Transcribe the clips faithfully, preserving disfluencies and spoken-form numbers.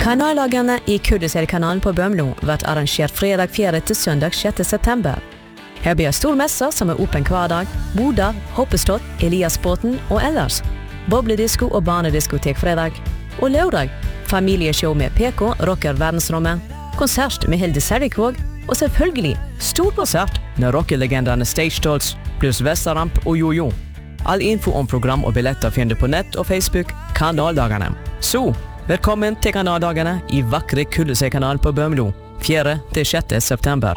Kanallagene i Kurdisel-kanalen på Bømlo vet arrangert fredag fjerde til søndag sjette september. Her blir stor messer som er åpen hver dag, boder, hoppestått, Eliasbåten og ellers. Bobledisko og barnediskotek fredag. Og lørdag, familieshow med P K, rocker verdensrommet, konsert med Hilde Serrikvåg, og selvfølgelig stor konsert med rockelegenderne Stage Dolls, pluss Vestaramp og Jojo. All info om program og billetter finner du på nett og Facebook Kanaldagene. Så, velkommen til Kanaldagene i vakre Kurdisel-kanalen på Bømlo, fjerde til sjette september.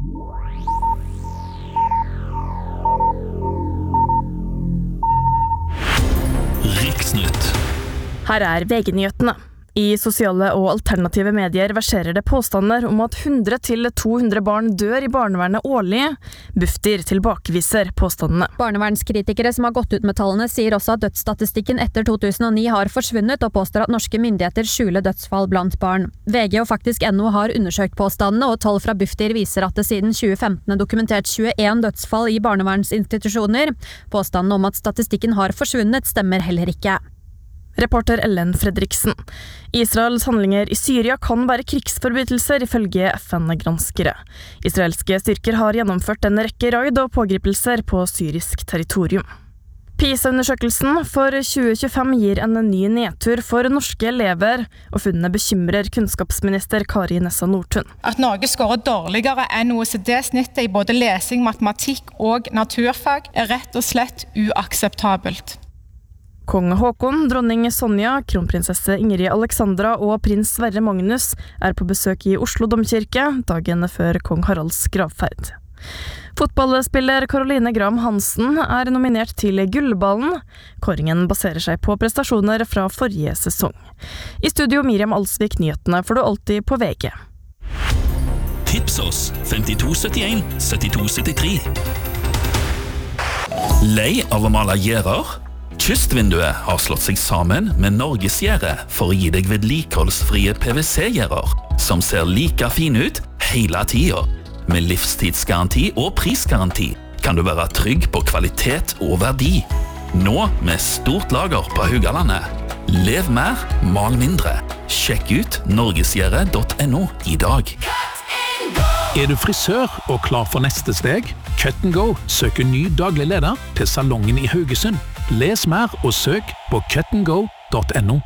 Riksnytt. Her er V G-nyhetene. I sosiale og alternative medier verserer det påstander om at hundre til to hundre barn dør i barnevernet årlig. Bufdir tilbakeviser påstandene. Barnevernskritikere som har gått ut med tallene sier også at dødsstatistikken etter to tusen og ni har forsvunnet, og påstår at norske myndigheter skjuler dødsfall blant barn. V G og faktisk N O har undersøkt påstandene, og tall fra Bufdir viser at det siden tjue femten er dokumentert tjueen dødsfall i barnevernsinstitusjoner. Påstanden om at statistikken har forsvunnet stemmer heller ikke. Reporter Ellen Fredriksen. Israels handlinger i Syria kan være krigsforbrytelser ifølge F N-granskere. Israelske styrker har gjennomført en rekke raid og pågripelser på syrisk territorium. PISA-undersøkelsen for tjue tjuefem gir en ny nedtur for norske elever, og funnene bekymrer kunnskapsminister Kari Nessa Nordtun. At Norge skårer dårligere enn O E C D-snittet i både lesing, matematikk og naturfag er rett og slett uakseptabelt. Kong Håkon, dronning Sonja, kronprinsesse Ingrid Alexandra og prins Sverre Magnus er på besøk i Oslo domkirke dagen før kong Haralds gravferd. Fotballspiller Caroline Graham Hansen er nominert til Gullballen. Kåringen baserer seg på prestasjoner fra forrige sesong. I studio Miriam Alsvik, nyhetene får du alltid på V G. Tips oss femtito syttien syttito syttitre. Lei av å male gjerder? Kystvinduet har slått seg sammen med Norgesgjerde for å gi deg vedlikeholdsfrie P V C-gjerder, som ser like fin ut hele tiden. Med livstidsgaranti og prisgaranti kan du være trygg på kvalitet og verdi. Nå med stort lager på Haugalandet. Lev mer, mal mindre. Sjekk ut norgesgjerde punktum no i dag. Er du frisør og klar for neste steg? Cut and Go søker ny daglig leder til salongen i Haugesund. Les mer og søk på cut and go punktum no.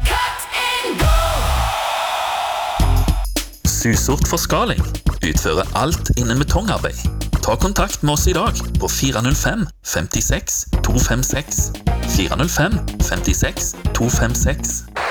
Susort Forskaling utfører alt innen betongarbeid. Ta kontakt med oss i dag på fire null fem fem seks to fem seks. fire null fem fem seks to fem seks.